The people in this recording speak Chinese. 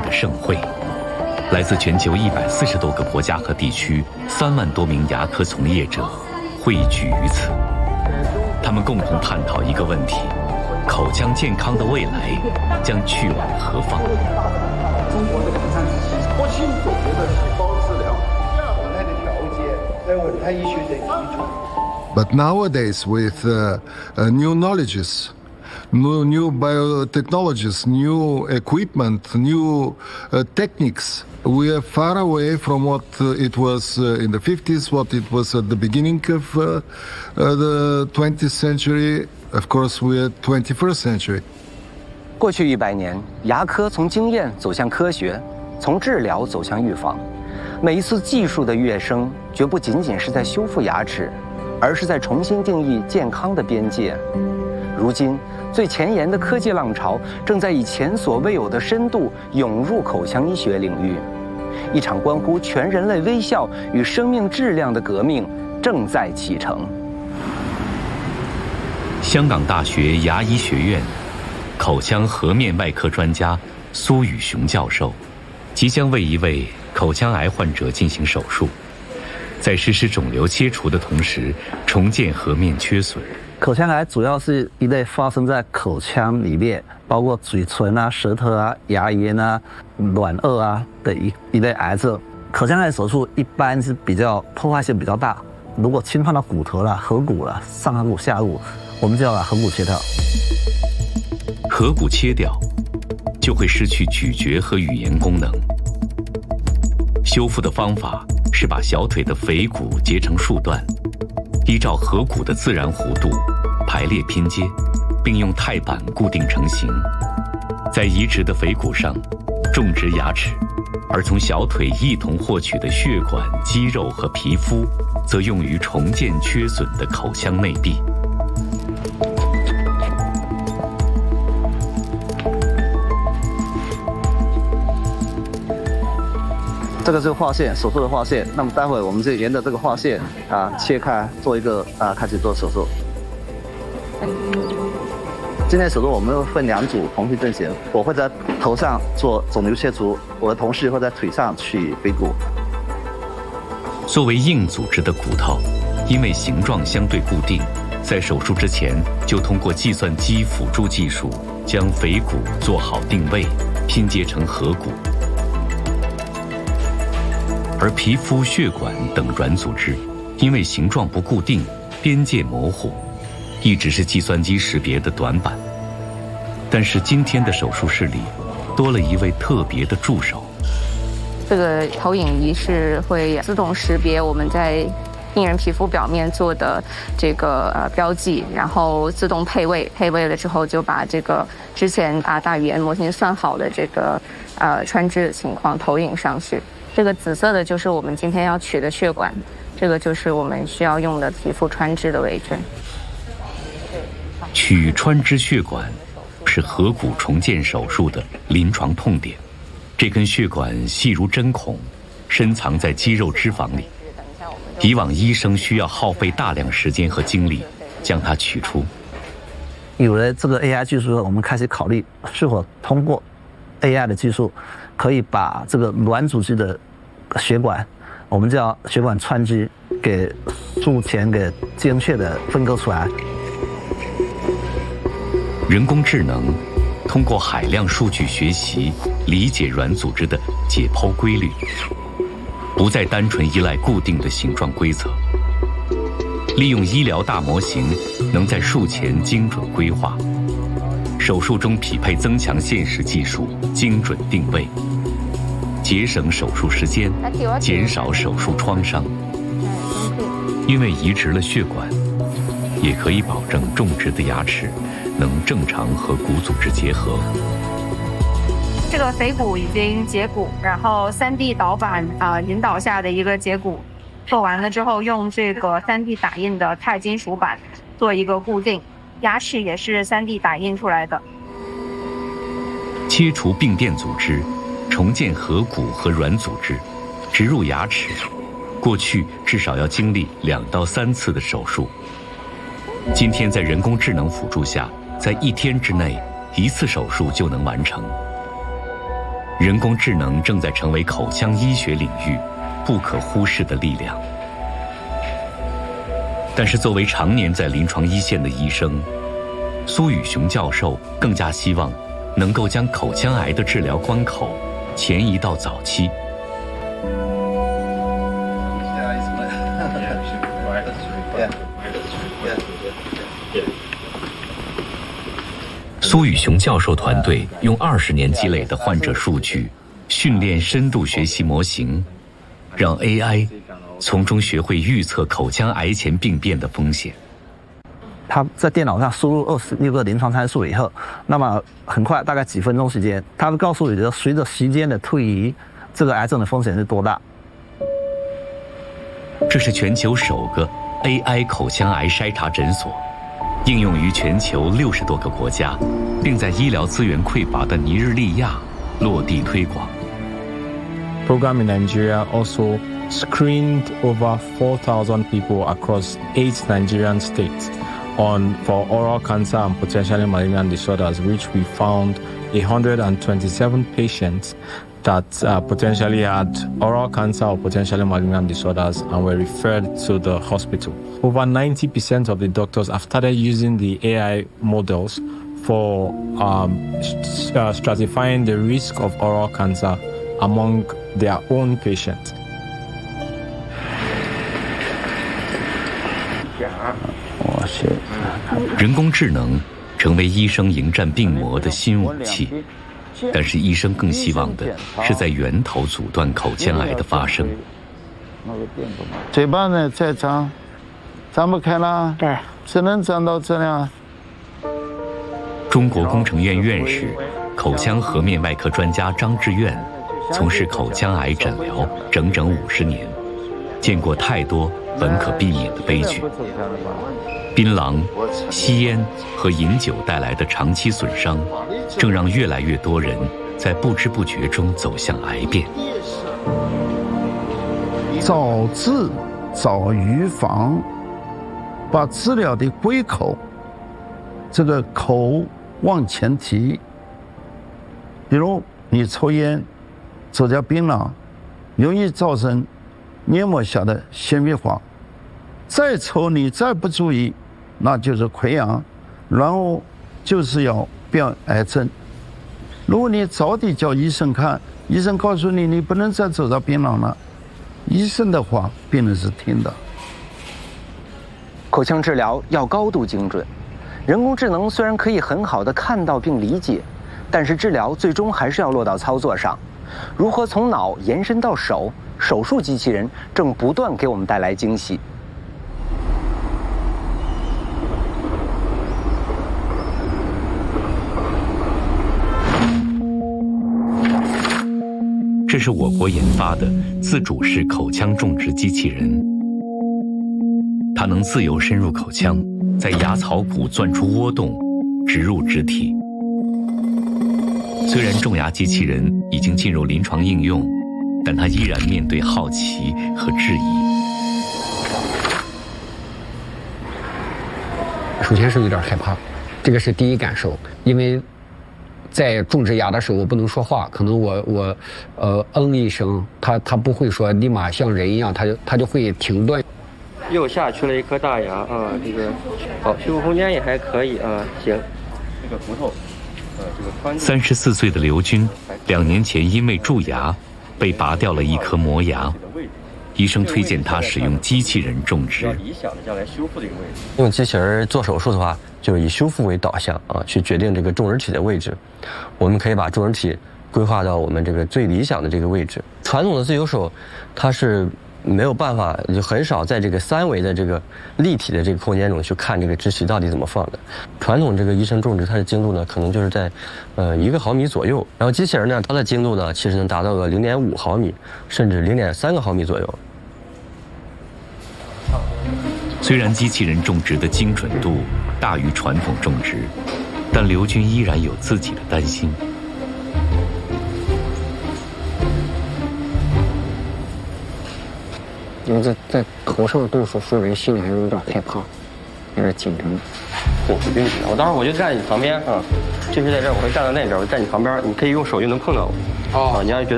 的盛会。来自全球140多个国家和地区3万多名牙科从业者汇聚于此，他们共同探讨一个问题：口腔健康的未来将去往何方？ 中国的抗体系核心中国的细胞治疗，本来的条件在稳态医学的基础。 But nowadays, with new knowledges, new biotechnologies, new equipment, new techniques, we are far away from what it was in the 50s, what it was at the beginning of the 20th century. Of course, we are 21st century. 过去100年，牙科从经验走向科学，从治疗走向预防。每一次技术的跃升，绝不仅仅是在修复牙齿，而是在重新定义健康的边界。如今，最前沿的科技浪潮正在以前所未有的深度涌入口腔医学领域，一场关乎全人类微笑与生命质量的革命正在启程。 香港大学牙医学院口腔颌面外科专家苏宇雄教授，即将为一位口腔癌患者进行手术，在实施肿瘤切除的同时，重建颌面缺损。 口腔癌主要是一类发生在口腔里面，包括嘴唇啊、舌头啊、牙龈啊、软腭啊的一类癌症。口腔癌手术一般是比较破坏性比较大，如果侵犯到骨头了、颌骨了、上颌骨、下颌骨，我们就要把颌骨切掉。 颌骨切掉，就会失去咀嚼和语言功能。修复的方法是把小腿的腓骨截成数段，依照颌骨的自然弧度排列拼接，并用钛板固定成型。在移植的腓骨上种植牙齿，而从小腿一同获取的血管、肌肉和皮肤，则用于重建缺损的口腔内壁。 这个是划线，手术的划线。那么待会我们就沿着这个划线切开，做一个开始做手术。今天手术我们会分2组同时进行，我会在头上做肿瘤切除，我的同事会在腿上取腓骨。 作为硬组织的骨头，因为形状相对固定，在手术之前就通过计算机辅助技术将腓骨做好定位，拼接成颌骨。而皮肤、血管等软组织，因为形状不固定、边界模糊，一直是计算机识别的短板。但是今天的手术室里，多了一位特别的助手。 这个投影仪是会自动识别我们在病人皮肤表面做的这个标记，然后自动配位，配位了之后就把这个之前大语言模型算好的这个穿支的情况投影上去。这个紫色的就是我们今天要取的血管，这个就是我们需要用的皮肤穿支的位置。 取穿支血管是颌骨重建手术的临床痛点。这根血管细如针孔，深藏在肌肉脂肪里。以往医生需要耗费大量时间和精力将它取出。 有了这个 AI 技术，我们开始考虑是否通过 AI 的技术，可以把这个软组织的血管，我们叫血管穿支，给术前给精确的分割出来。 人工智能通过海量数据学习，理解软组织的解剖规律，不再单纯依赖固定的形状规则。利用医疗大模型，能在术前精准规划，手术中匹配增强现实技术，精准定位，节省手术时间，减少手术创伤。因为移植了血管，也可以保证种植的牙齿能正常和骨组织结合。 这个腓骨已经截骨，然后3D 导板引导下的一个截骨做完了之后，用这个3D 打印的钛金属板做一个固定，牙齿也是3D 打印出来的。 切除病变组织，重建颌骨和软组织，植入牙齿，过去至少要经历2到3次的手术。今天在人工智能辅助下，在1天之内，1次手术就能完成。 人工智能正在成为口腔医学领域不可忽视的力量。但是作为常年在临床一线的医生，苏宇雄教授更加希望能够将口腔癌的治疗关口前移到早期。苏宇雄教授团队用20年积累的患者数据训练深度学习模型，让 AI 从中学会预测口腔癌前病变的风险。 他在电脑上输入26个临床参数以后，那么很快，大概几分钟时间，他会告诉你，随着时间的推移，这个癌症的风险是多大。 这是全球首个 AI 口腔癌筛查诊所，应用于全球60多个国家，并在医疗资源匮乏的尼日利亚落地推广。 Program in Nigeria also screened over 4,000 people across 8 Nigerian states for oral cancer and potentially malignant disorders, which we found 127 patients that potentially had oral cancer or potentially malignant disorders and were referred to the hospital. Over 90% of the doctors have started using the AI models for stratifying the risk of oral cancer among their own patients. 人工智能成为医生迎战病魔的新武器，但是医生更希望的是在源头阻断口腔癌的发生。 嘴巴呢再张，张不开了，对，只能张到这样。 中国工程院院士、口腔颌面外科专家张志愿从事口腔癌诊疗整整50年，见过太多本可避免的悲剧。槟榔、吸烟和饮酒带来的长期损伤，正让越来越多人在不知不觉中走向癌变。 早治早预防，把治疗的归口，这个口往前提。比如你抽烟、抽点槟榔，容易造成黏膜下的纤维化。再抽你再不注意，那就是溃疡，然后就是要变癌症。如果你早点叫医生看，医生告诉你你不能再抽到槟榔了，医生的话病人是听的。 口腔治疗要高度精准，人工智能虽然可以很好的看到并理解，但是治疗最终还是要落到操作上。如何从脑延伸到手，手术机器人正不断给我们带来惊喜。 这是我国研发的自主式口腔种植机器人，它能自由深入口腔，在牙槽骨钻出窝洞，植入植体。虽然种牙机器人已经进入临床应用，但它依然面对好奇和质疑。 首先是有点害怕，这个是第一感受，因为在种植牙的时候我不能说话，可能我一声，他不会说立马像人一样，他就会停顿。 右下去了一颗大牙啊，这个好，修复空间也还可以啊，行。这个骨头，这个 34岁的刘军，2年前因为蛀牙被拔掉了一颗磨牙，医生推荐他使用机器人种植。 理想的将来修复的一个位置。 用机器人做手术的话，就是以修复为导向啊，去决定这个种植体的位置。我们可以把种植体规划到我们这个最理想的这个位置。传统的自由手，它是没有办法，就很少在这个3维的这个立体的这个空间中去看这个植体到底怎么放的。传统这个医生种植，它的精度呢，可能就是在1毫米左右。然后机器人呢，它的精度呢，其实能达到个0.5毫米，甚至0.3个毫米左右。 虽然机器人种植的精准度大于传统种植，但刘军依然有自己的担心。 因为在头上动手术，人心里还是有点害怕，有点紧张。 混合并起来。我当时我就站你旁边啊，就是在这儿，我会站到那边，我站你旁边，你可以用手就能碰到我。哦，你要觉得